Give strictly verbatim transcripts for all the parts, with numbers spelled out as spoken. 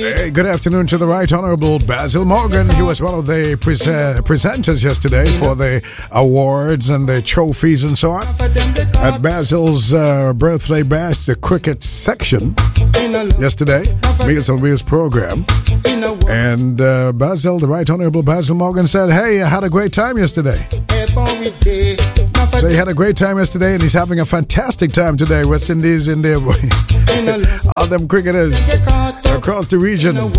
Hey, good afternoon to the Right Honorable Basil Morgan. He was one of the pre- presenters yesterday for the awards and the trophies and so on. At Basil's uh, birthday bash, the cricket section yesterday, Meals on Wheels program. And uh, Basil, the Right Honorable Basil Morgan said, hey, I had a great time yesterday. So he had a great time yesterday and he's having a fantastic time today. West Indies in there. All them cricketers across the region. And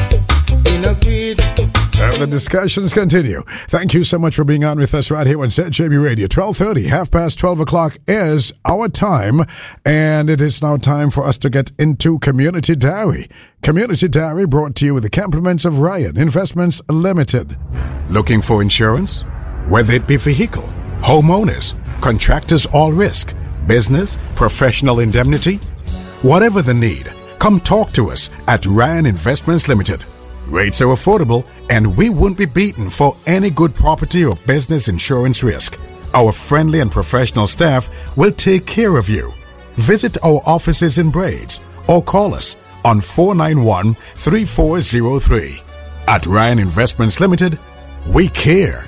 the discussions continue. Thank you so much for being on with us right here on Z J B Radio. twelve thirty, half past twelve o'clock is our time. And it is now time for us to get into Community Diary. Community Diary brought to you with the compliments of Ryan Investments Limited. Looking for insurance? Whether it be vehicle, homeowners, contractors all risk, business, professional indemnity, whatever the need, come talk to us at Ryan Investments Limited. Rates are affordable and we won't be beaten for any good property or business insurance risk. Our friendly and professional staff will take care of you. Visit our offices in Braids or call us on four nine one, three four zero three. At Ryan Investments Limited, we care.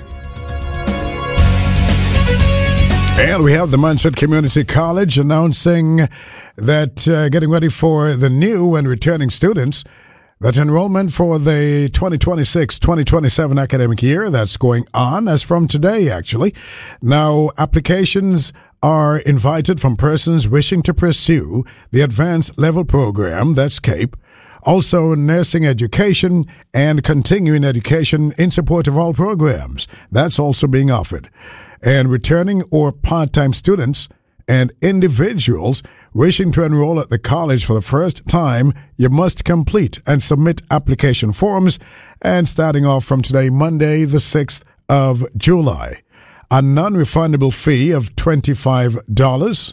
And we have the Montserrat Community College announcing that uh, getting ready for the new and returning students, that enrollment for the twenty twenty-six twenty twenty-seven academic year that's going on as from today, actually. Now, applications are invited from persons wishing to pursue the advanced level program, that's CAPE, also nursing education and continuing education in support of all programs. That's also being offered. And returning or part-time students and individuals wishing to enroll at the college for the first time, you must complete and submit application forms. And starting off from today, Monday, the sixth of July, a non-refundable fee of twenty-five dollars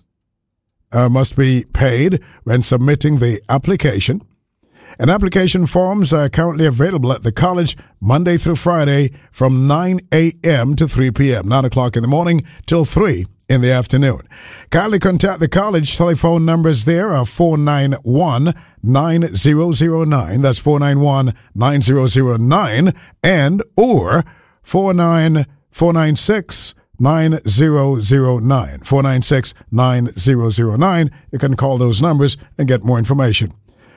uh, must be paid when submitting the application. And application forms are currently available at the college Monday through Friday from nine a.m. to three p.m., nine o'clock in the morning till three in the afternoon. Kindly contact the college. Telephone numbers there are four nine one, nine zero zero nine. That's four nine one, nine zero zero nine and or four nine four nine six nine zero zero nine. four nine six nine zero zero nine. You can call those numbers and get more information.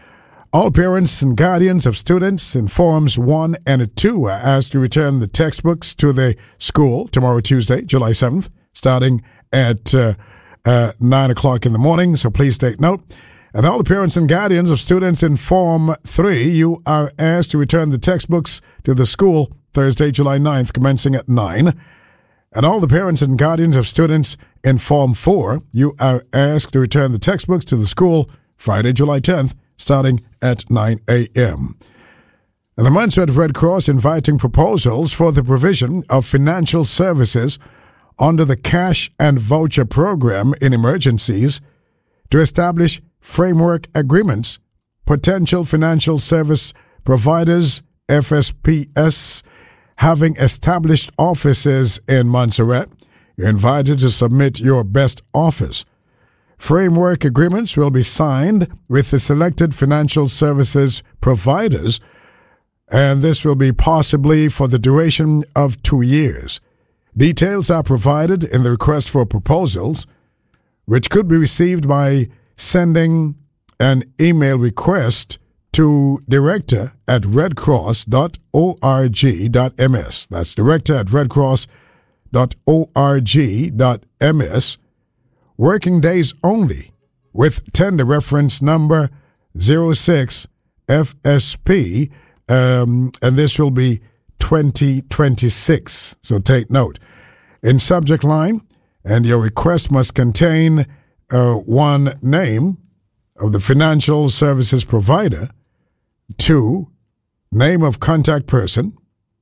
All parents and guardians of students in Forms one and two are asked to return the textbooks to the school tomorrow, Tuesday, July seventh, starting at uh, uh, nine o'clock in the morning, so please take note. And all the parents and guardians of students in Form three, you are asked to return the textbooks to the school Thursday, July ninth, commencing at nine. And all the parents and guardians of students in Form four, you are asked to return the textbooks to the school Friday, July tenth, starting at nine a.m. And the Montserrat Red Cross inviting proposals for the provision of financial services under the cash and voucher program in emergencies to establish framework agreements. Potential financial service providers, F S P S, having established offices in Montserrat, you're invited to submit your best offers. Framework agreements will be signed with the selected financial services providers, and this will be possibly for the duration of two years. Details are provided in the request for proposals, which could be received by sending an email request to director at redcross dot org dot m s. That's director at redcross dot org dot m s. Working days only, with tender reference number zero six F S P, um, and this will be twenty twenty-six. So take note. In subject line, and your request must contain uh, one, name of the financial services provider, two, name of contact person,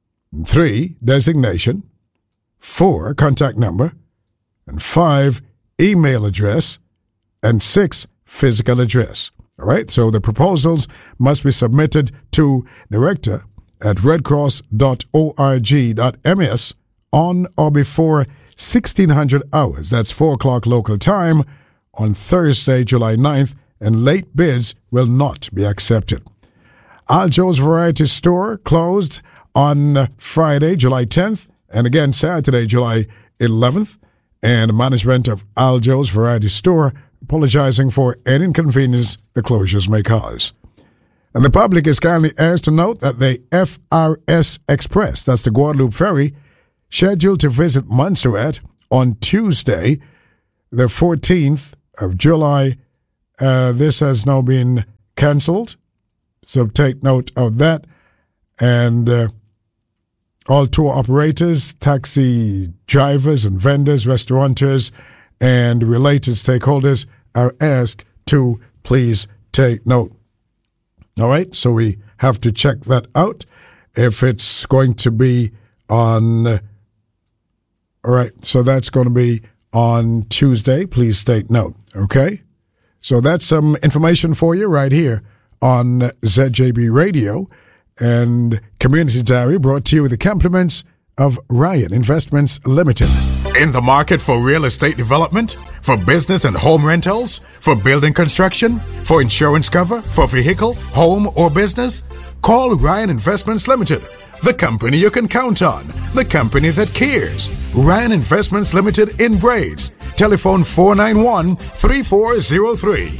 three, designation, four, contact number, and five, email address, and six, physical address. All right, so the proposals must be submitted to director at redcross dot org dot m s on or before sixteen hundred hours. That's four o'clock local time on Thursday, July ninth, and late bids will not be accepted. Aljo's Variety Store closed on Friday, July tenth, and again Saturday, July eleventh. And management of Aljo's Variety Store apologizing for any inconvenience the closures may cause. And the public is kindly asked to note that the F R S Express, that's the Guadalupe Ferry, scheduled to visit Montserrat on Tuesday, the fourteenth of July. Uh, this has now been canceled, so take note of that. And uh, all tour operators, taxi drivers and vendors, restaurateurs, and related stakeholders are asked to please take note. All right, so we have to check that out if it's going to be on. Uh, all right, so that's going to be on Tuesday. Please take note, okay? So that's some information for you right here on Z J B Radio and Community Diary, brought to you with the compliments of Ryan Investments Limited. In the market for real estate development, for business and home rentals, for building construction, for insurance cover, for vehicle, home, or business? Call Ryan Investments Limited, the company you can count on, the company that cares. Ryan Investments Limited in Braids. Telephone four nine one, three four zero three.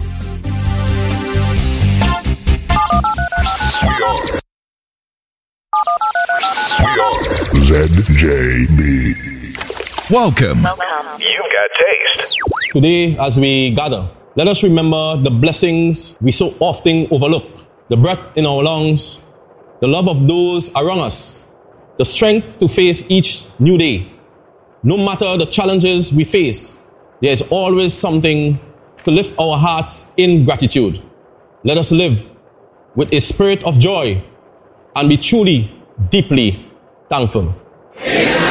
We are Z J B. Welcome. Welcome. You've got taste. Today, as we gather, let us remember the blessings we so often overlook. The breath in our lungs, the love of those around us, the strength to face each new day. No matter the challenges we face, there is always something to lift our hearts in gratitude. Let us live with a spirit of joy and be truly, deeply thankful.